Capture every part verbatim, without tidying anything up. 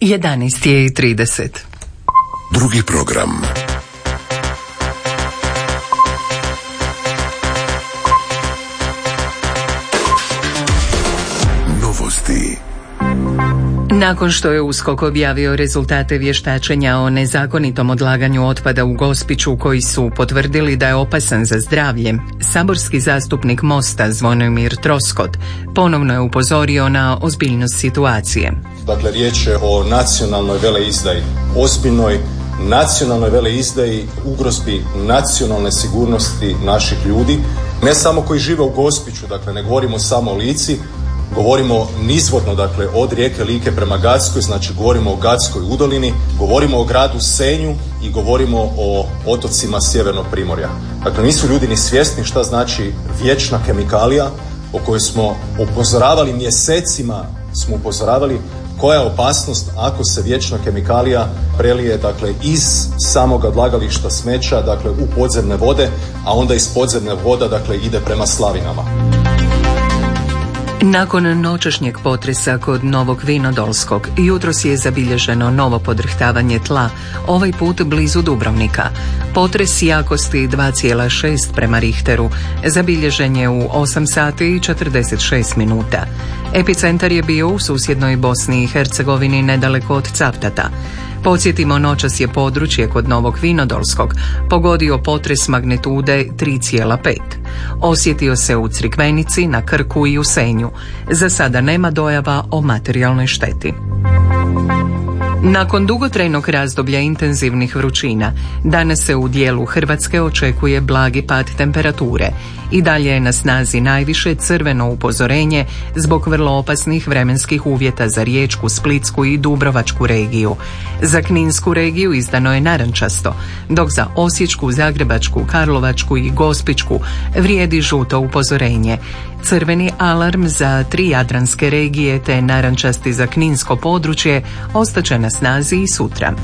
jedanaest je i trideset. Drugi program. Novosti. Nakon što je U S K O K objavio rezultate vještačenja o nezakonitom odlaganju otpada u Gospiću koji su potvrdili da je opasan za zdravlje, saborski zastupnik Mosta Zvonimir Troskot ponovno je upozorio na ozbiljnost situacije. Dakle, riječ je o nacionalnoj veleizdaji, ozbiljnoj nacionalnoj veleizdaji, ugrozbi nacionalne sigurnosti naših ljudi, ne samo koji žive u Gospiću, dakle ne govorimo samo o Lici, govorimo nizvodno, dakle, od rijeke Like prema Gatskoj, znači govorimo o Gatskoj udolini, govorimo o gradu Senju i govorimo o otocima Sjevernog Primorja. Dakle, nisu ljudi ni svjesni šta znači vječna kemikalija o kojoj smo upozoravali mjesecima, smo upozoravali koja je opasnost ako se vječna kemikalija prelije, dakle, iz samog odlagališta smeća, dakle, u podzemne vode, a onda iz podzemne voda, dakle, ide prema slavinama. Nakon noćašnjeg potresa kod Novog Vinodolskog, jutros je zabilježeno novo podrhtavanje tla, ovaj put blizu Dubrovnika. Potres jakosti dva zarez šest prema Richteru zabilježen je u osam sati i četrdeset šest minuta. Epicentar je bio u susjednoj Bosni i Hercegovini nedaleko od Cavtata. Podsjetimo, noćas je područje kod Novog Vinodolskog pogodio potres magnitude tri zarez pet. Osjetio se u Crikvenici, na Krku i u Senju. Za sada nema dojava o materijalnoj šteti. Nakon dugotrajnog razdoblja intenzivnih vrućina, danas se u dijelu Hrvatske očekuje blagi pad temperature. I dalje je na snazi najviše crveno upozorenje zbog vrlo opasnih vremenskih uvjeta za Riječku, Splitsku i Dubrovačku regiju. Za Kninsku regiju izdano je narančasto, dok za Osječku, Zagrebačku, Karlovačku i Gospićku vrijedi žuto upozorenje. Crveni alarm za tri jadranske regije te narančasti za Kninsko područje ostaće na snazi i sutra.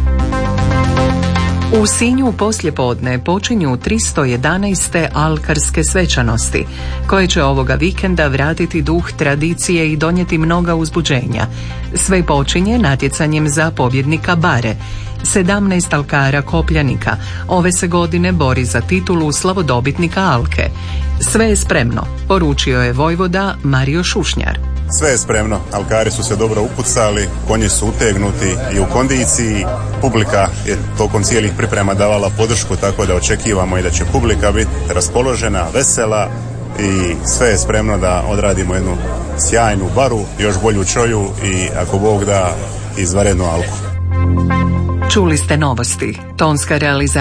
U Sinju poslijepodne počinju tristo jedanaeste alkarske svečanosti, koje će ovoga vikenda vratiti duh tradicije i donijeti mnoga uzbuđenja. Sve počinje natjecanjem za pobjednika bare. sedamnaest alkara kopljanika ove se godine bori za titulu slavodobitnika Alke. Sve je spremno, poručio je vojvoda Mario Šušnjar. Sve je spremno, alkari su se dobro upucali, konji su utegnuti i u kondiciji. Publika je tokom cijelih priprema davala podršku, tako da očekivamo i da će publika biti raspoložena, vesela i sve je spremno da odradimo jednu sjajnu baru, još bolju čoju i ako Bog da izvanrednu alku. Čuli ste novosti, tonska realizacija